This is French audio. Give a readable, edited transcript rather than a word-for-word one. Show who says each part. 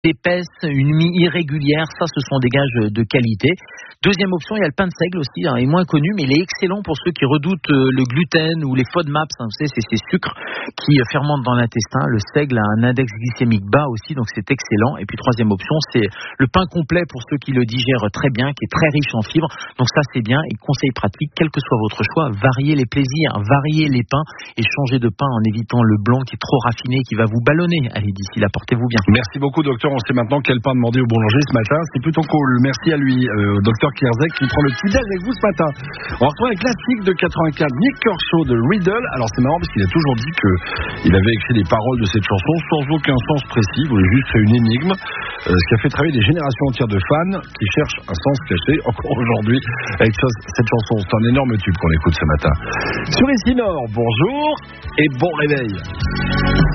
Speaker 1: épaisse, une mie irrégulière, ça ce sont des gages de qualité. Deuxième option, il y a le pain de seigle aussi, il est moins connu, mais il est excellent pour ceux qui redoutent le gluten ou les FODMAPs, vous savez, c'est ces sucres qui fermentent dans l'intestin. Le seigle a un index glycémique bas aussi, donc c'est excellent. Et puis troisième option, c'est le pain complet pour ceux qui le digèrent très bien, qui est très riche en fibres. Donc ça c'est bien, et conseil pratique, quel que soit votre choix, variez les plaisirs, variez les pains et changez de pain en évitant le blanc qui est trop raffiné, qui va vous ballonner. Allez, d'ici là, portez-vous bien.
Speaker 2: Merci beaucoup, docteur. On sait maintenant quel pain demander au boulanger ce matin. C'est plutôt cool. Merci à lui, au docteur Kierzek, qui prend le petit déj avec vous ce matin. On retrouve un classique de 84, Nick Kershaw de Riddle. Alors c'est marrant parce qu'il a toujours dit qu'il avait écrit les paroles de cette chanson sans aucun sens précis. Il voulait juste faire une énigme. Ce qui a fait travailler des générations entières de fans qui cherchent un sens caché encore aujourd'hui avec cette chanson. C'est un énorme tube qu'on écoute ce matin. Sur Ici Nord, bonjour et bon réveil.